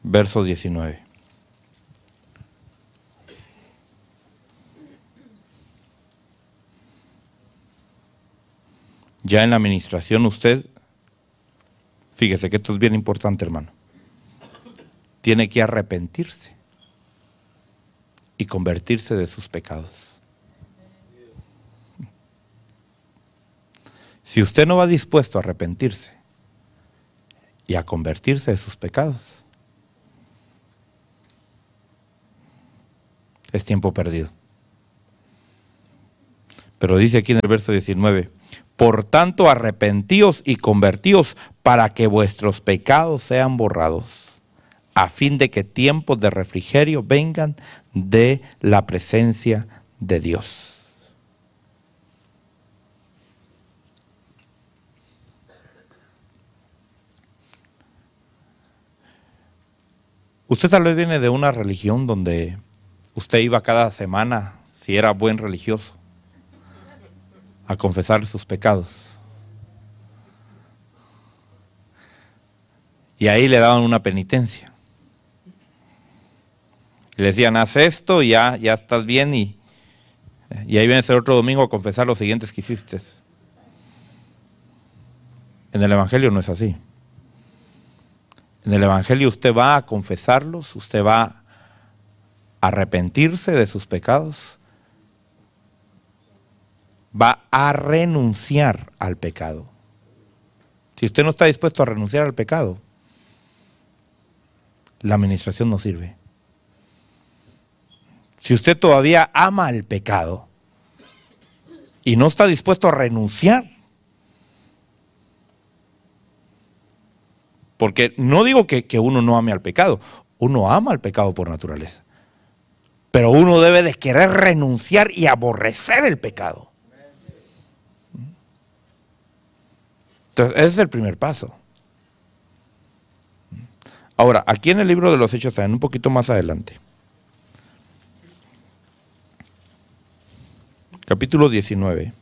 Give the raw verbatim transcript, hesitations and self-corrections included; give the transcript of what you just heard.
verso diecinueve. Ya en la administración usted, fíjese que esto es bien importante, hermano, tiene que arrepentirse y convertirse de sus pecados. Si usted no va dispuesto a arrepentirse y a convertirse de sus pecados, es tiempo perdido. Pero dice aquí en el verso diecinueve, por tanto arrepentíos y convertíos para que vuestros pecados sean borrados, a fin de que tiempos de refrigerio vengan de la presencia de Dios. Usted tal vez viene de una religión donde usted iba cada semana, si era buen religioso, a confesar sus pecados. Y ahí le daban una penitencia. Y le decían, haz esto y ya, ya estás bien, y, y ahí vienes el otro domingo a confesar los siguientes que hiciste. En el Evangelio no es así. En el Evangelio usted va a confesarlos, usted va a arrepentirse de sus pecados, va a renunciar al pecado. Si usted no está dispuesto a renunciar al pecado, la administración no sirve. Si usted todavía ama el pecado y no está dispuesto a renunciar, porque no digo que, que uno no ame al pecado, uno ama al pecado por naturaleza, pero uno debe de querer renunciar y aborrecer el pecado. Entonces, ese es el primer paso. Ahora, aquí en el libro de los Hechos, un poquito más adelante, capítulo diecinueve.